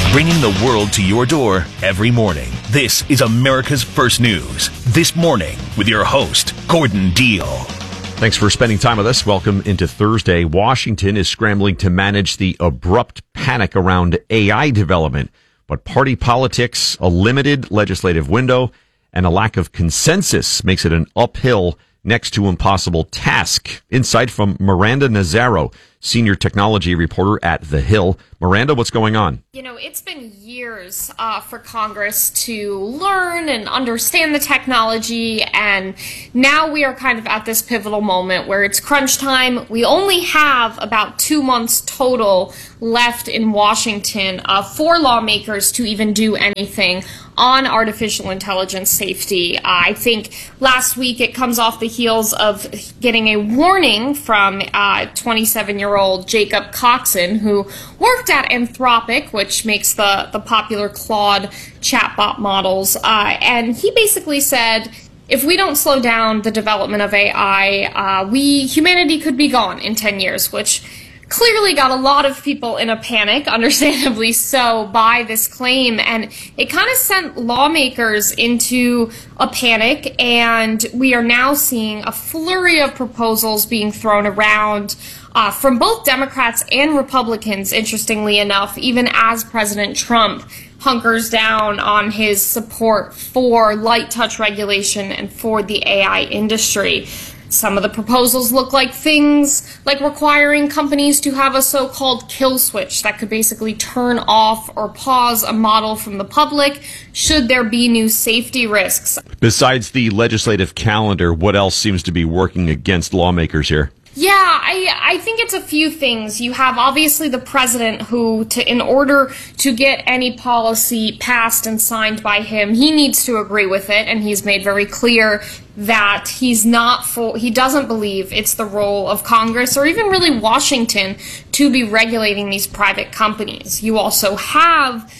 bringing the world to your door every morning. This is America's First News. This morning with your host, Gordon Deal. Thanks for spending time with us. Welcome into Thursday. Washington is scrambling to manage the abrupt panic around AI development, but party politics, a limited legislative window, and a lack of consensus makes it an uphill, next to impossible task. Insight from Miranda Nazaro, senior technology reporter at The Hill. Miranda, what's going on? You know, it's been years for Congress to learn and understand the technology, and now we are kind of at this pivotal moment where it's crunch time. We only have about 2 months total left in Washington for lawmakers to even do anything on artificial intelligence safety. I think last week it comes off the heels of getting a warning from 27-year-old Jacob Coxon, who worked at Anthropic, which makes the popular Claude chatbot models. And he basically said, if we don't slow down the development of AI, humanity could be gone in 10 years, which clearly got a lot of people in a panic, understandably so, by this claim. And it kind of sent lawmakers into a panic, and we are now seeing a flurry of proposals being thrown around from both Democrats and Republicans, interestingly enough, even as President Trump hunkers down on his support for light touch regulation and for the AI industry. Some of the proposals look like things like requiring companies to have a so-called kill switch that could basically turn off or pause a model from the public should there be new safety risks. Besides the legislative calendar, what else seems to be working against lawmakers here? Yeah, I think it's a few things. You have obviously the president who, in order to get any policy passed and signed by him, he needs to agree with it, and he's made very clear that he doesn't believe it's the role of Congress or even really Washington to be regulating these private companies. You also have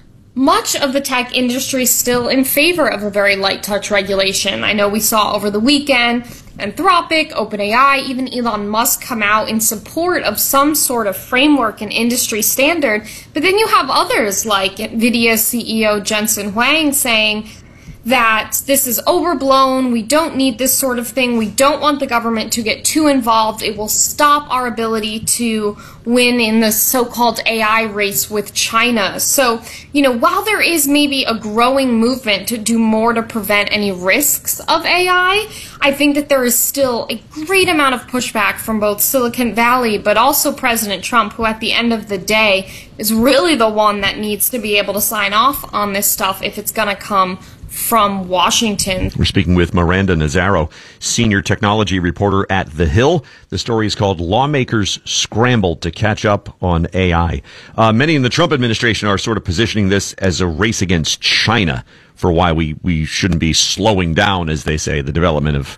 much of the tech industry still in favor of a very light touch regulation. I know we saw over the weekend Anthropic, OpenAI, even Elon Musk come out in support of some sort of framework and industry standard. But then you have others like NVIDIA CEO Jensen Huang saying that this is overblown, we don't need this sort of thing, we don't want the government to get too involved, it will stop our ability to win in the so-called AI race with China. So, you know, while there is maybe a growing movement to do more to prevent any risks of AI, I think that there is still a great amount of pushback from both Silicon Valley, but also President Trump, who at the end of the day is really the one that needs to be able to sign off on this stuff if it's going to come from Washington. We're speaking with Miranda Nazaro, senior technology reporter at The Hill. The story is called Lawmakers Scramble to Catch Up on AI. Many in the Trump administration are sort of positioning this as a race against China for why we shouldn't be slowing down, as they say, the development of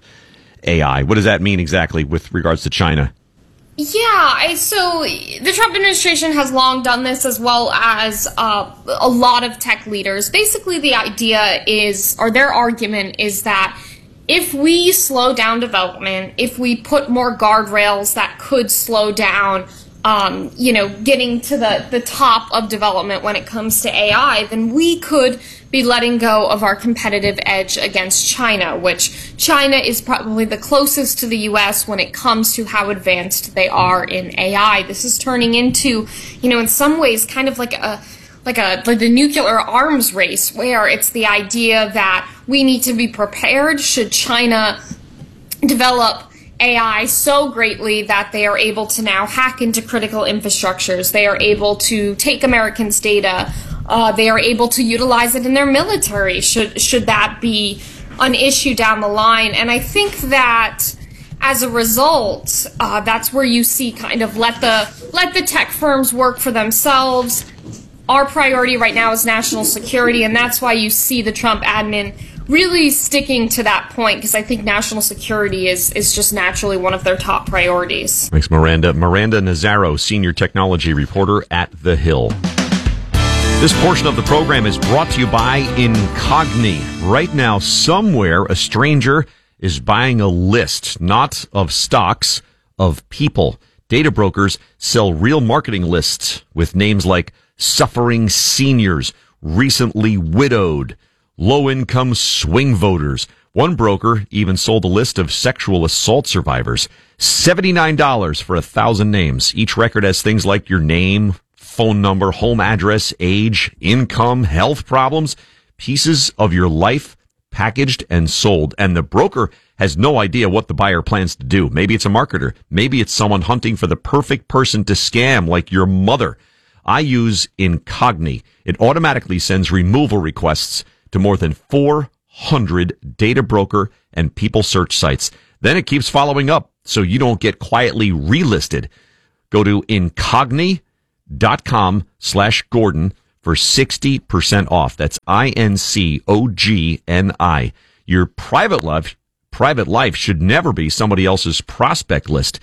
AI. What does that mean exactly with regards to China? Yeah, so the Trump administration has long done this, as well as a lot of tech leaders. Basically, the idea is, or their argument is that if we slow down development, if we put more guardrails that could slow down getting to the top of development when it comes to AI, then we could be letting go of our competitive edge against China, which China is probably the closest to the U.S. when it comes to how advanced they are in AI. This is turning into, in some ways, kind of like the nuclear arms race, where it's the idea that we need to be prepared should China develop AI so greatly that they are able to now hack into critical infrastructures. They are able to take Americans' data. They are able to utilize it in their military, should that be an issue down the line. And I think that as a result, that's where you see kind of let the tech firms work for themselves. Our priority right now is national security, and that's why you see the Trump admin really sticking to that point, because I think national security is just naturally one of their top priorities. Thanks, Miranda. Miranda Nazaro, senior technology reporter at The Hill. This portion of the program is brought to you by Incogni. Right now, somewhere, a stranger is buying a list, not of stocks, of people. Data brokers sell real marketing lists with names like suffering seniors, recently widowed, low-income swing voters. One broker even sold a list of sexual assault survivors. $79 for 1,000 names. Each record has things like your name, phone number, home address, age, income, health problems, pieces of your life packaged and sold. And the broker has no idea what the buyer plans to do. Maybe it's a marketer. Maybe it's someone hunting for the perfect person to scam, like your mother. I use Incogni. It automatically sends removal requests to more than 400 data broker and people search sites. Then it keeps following up so you don't get quietly relisted. Go to Incogni.com/Gordon for 60% off. That's INCOGNI. Your private life should never be somebody else's prospect list.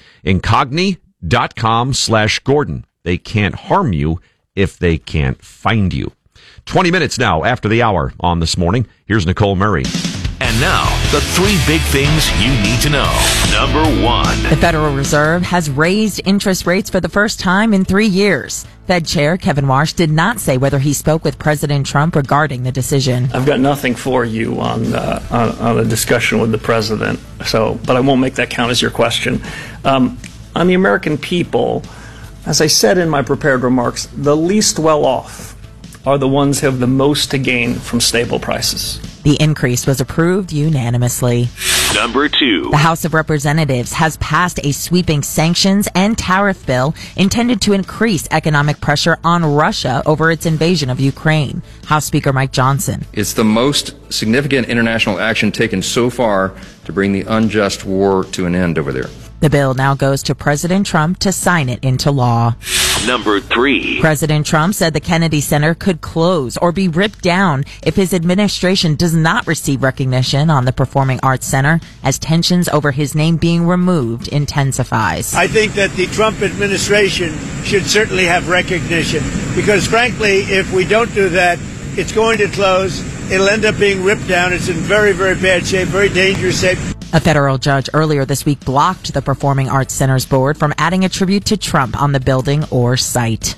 Incogni.com/Gordon. They can't harm you if they can't find you. 20 minutes now after the hour on This Morning. Here's Nicole Murray. And now, the three big things you need to know. Number one. The Federal Reserve has raised interest rates for the first time in 3 years. Fed Chair Kevin Warsh did not say whether he spoke with President Trump regarding the decision. I've got nothing for you on a discussion with the president, but I won't make that count as your question. On the American people, as I said in my prepared remarks, the least well off are the ones who have the most to gain from stable prices. The increase was approved unanimously. Number two. The House of Representatives has passed a sweeping sanctions and tariff bill intended to increase economic pressure on Russia over its invasion of Ukraine. House Speaker Mike Johnson. It's the most significant international action taken so far to bring the unjust war to an end over there. The bill now goes to President Trump to sign it into law. Number three. President Trump said the Kennedy Center could close or be ripped down if his administration does not receive recognition on the Performing Arts Center as tensions over his name being removed intensifies. I think that the Trump administration should certainly have recognition because, frankly, if we don't do that, it's going to close. It'll end up being ripped down. It's in very, very bad shape, very dangerous shape. A federal judge earlier this week blocked the Performing Arts Center's board from adding a tribute to Trump on the building or site.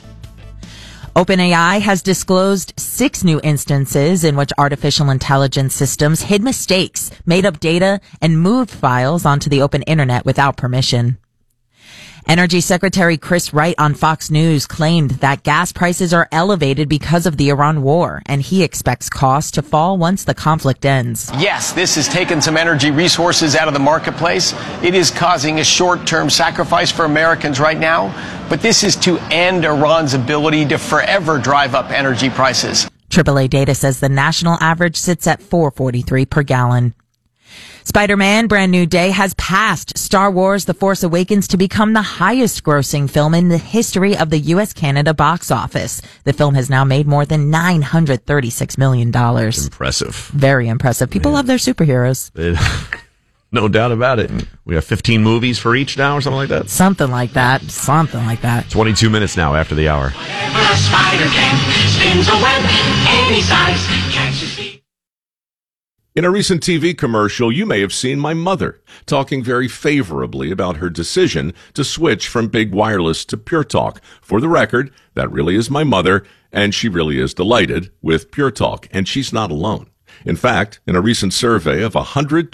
OpenAI has disclosed 6 new instances in which artificial intelligence systems hid mistakes, made up data, and moved files onto the open internet without permission. Energy Secretary Chris Wright on Fox News claimed that gas prices are elevated because of the Iran war, and he expects costs to fall once the conflict ends. Yes, this has taken some energy resources out of the marketplace. It is causing a short-term sacrifice for Americans right now, but this is to end Iran's ability to forever drive up energy prices. AAA data says the national average sits at $4.43 per gallon. Spider-Man Brand New Day has passed Star Wars The Force Awakens to become the highest grossing film in the history of the U.S.-Canada box office. The film has now made more than $936 million. Impressive. Very impressive. People love their superheroes. No doubt about it. We have 15 movies for each now or something like that? Something like that. 22 minutes now after the hour. A spider can spins a web any size, catches feet. In a recent TV commercial, you may have seen my mother talking very favorably about her decision to switch from big wireless to Pure Talk. For the record, that really is my mother, and she really is delighted with Pure Talk, and she's not alone. In fact, in a recent survey of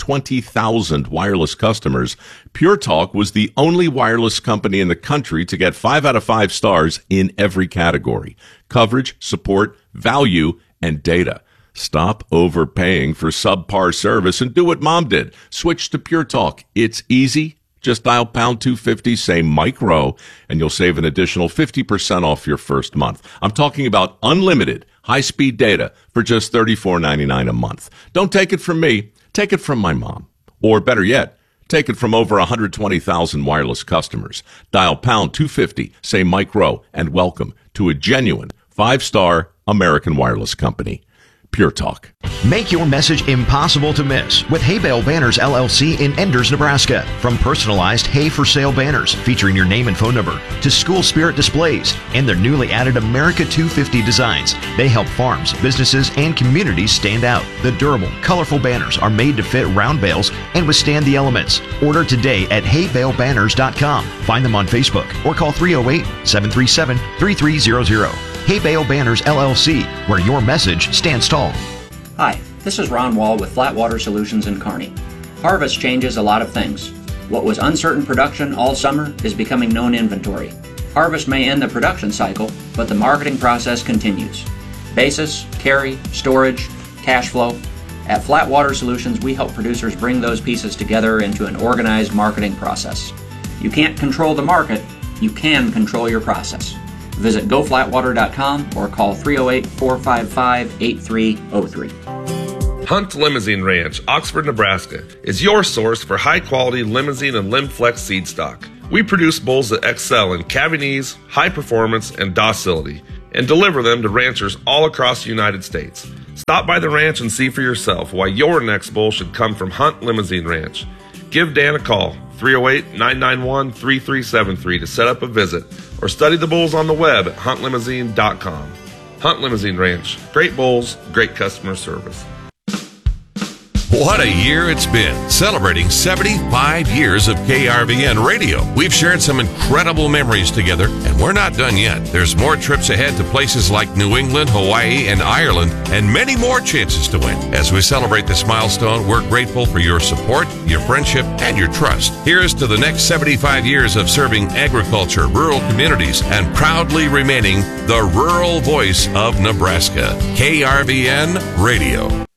120,000 wireless customers, Pure Talk was the only wireless company in the country to get 5 out of 5 stars in every category: coverage, support, value, and data. Stop overpaying for subpar service and do what Mom did. Switch to Pure Talk. It's easy. Just dial pound 250, say Mike Rowe, and you'll save an additional 50% off your first month. I'm talking about unlimited high-speed data for just $34.99 a month. Don't take it from me. Take it from my mom. Or better yet, take it from over 120,000 wireless customers. Dial pound 250, say Mike Rowe, and welcome to a genuine 5-star American wireless company. Pure Talk. Make your message impossible to miss with Hay Bale Banners LLC in Enders, Nebraska. From personalized hay for sale banners featuring your name and phone number to school spirit displays and their newly added America 250 designs, they help farms, businesses, and communities stand out. The durable, colorful banners are made to fit round bales and withstand the elements. Order today at haybalebanners.com. Find them on Facebook or call 308-737-3300. Hay Bale Banners LLC, where your message stands tall. Hi, this is Ron Wall with Flatwater Solutions in Kearney. Harvest changes a lot of things. What was uncertain production all summer is becoming known inventory. Harvest may end the production cycle, but the marketing process continues. Basis, carry, storage, cash flow. At Flatwater Solutions, we help producers bring those pieces together into an organized marketing process. You can't control the market, you can control your process. Visit goflatwater.com or call 308-455-8303. Hunt Limousine Ranch, Oxford, Nebraska, is your source for high-quality limousine and Limflex seed stock. We produce bulls that excel in calving ease, high performance, and docility, and deliver them to ranchers all across the United States. Stop by the ranch and see for yourself why your next bull should come from Hunt Limousine Ranch. Give Dan a call, 308-991-3373 to set up a visit, or study the bulls on the web at huntlimousine.com. Hunt Limousine Ranch. Great bulls, great customer service. What a year it's been, celebrating 75 years of KRVN radio. We've shared some incredible memories together, and we're not done yet. There's more trips ahead to places like New England, Hawaii, and Ireland, and many more chances to win. As we celebrate this milestone, we're grateful for your support, your friendship, and your trust. Here's to the next 75 years of serving agriculture, rural communities, and proudly remaining the rural voice of Nebraska. KRVN Radio.